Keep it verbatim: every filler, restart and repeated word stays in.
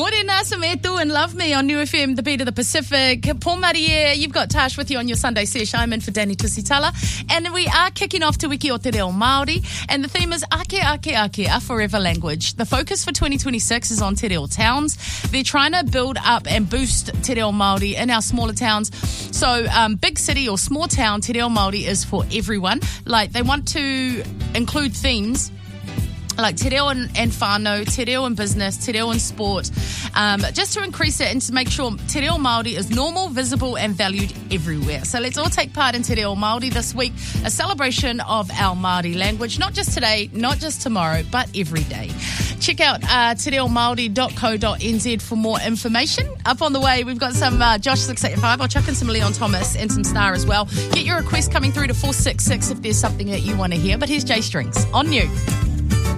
Morena Sametu and Love Me on New F M, the beat of the Pacific. Paul Marie, you've got Tash with you on your Sunday sesh. I'm in for Danny Tusitala. And we are kicking off Te Wiki o Te Reo Māori. And the theme is Ake Ake Ake, a forever language. The focus for twenty twenty-six is on Te Reo towns. They're trying to build up and boost Te Reo Māori in our smaller towns. So um, big city or small town, Te Reo Māori is for everyone. Like they want to include themes like te reo and, and whānau, te reo and business, te reo and sport, um, just to increase it and to make sure te reo Māori is normal, visible and valued everywhere. So let's all take part in Te Reo Māori this week, a celebration of our Māori language, not just today, not just tomorrow, but every day. Check out uh, te reo maori dot co dot n z for more information. Up on the way, we've got some uh, Josh six eighty-five. I'll chuck in some Leon Thomas and some Star as well. Get your request coming through to four six six if there's something that you want to hear. But here's Jay Strings on New.